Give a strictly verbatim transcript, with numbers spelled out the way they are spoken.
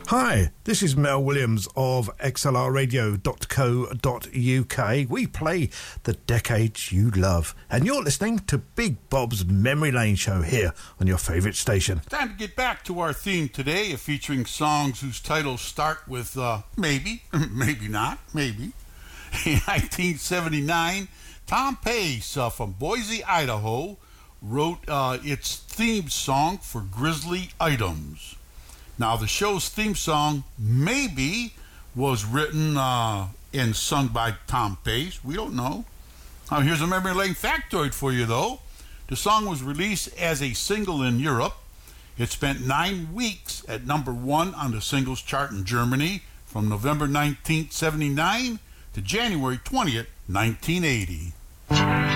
Hi, this is Mel Williams of x l r radio dot co dot u k. We play the decades you love, and you're listening to Big Bob's Memory Lane Show here on your favourite station. Time to get back to our theme today, featuring songs whose titles start with uh, maybe, maybe not, maybe. In nineteen seventy-nine, Tom Pace uh, from Boise, Idaho, wrote uh, its theme song for Grizzly Items. Now, the show's theme song, Maybe, was written uh, and sung by Tom Pace. We don't know. Now, here's a memory lane factoid for you, though. The song was released as a single in Europe. It spent nine weeks at number one on the singles chart in Germany from November nineteenth, seventy-nine to January twentieth, nineteen eighty.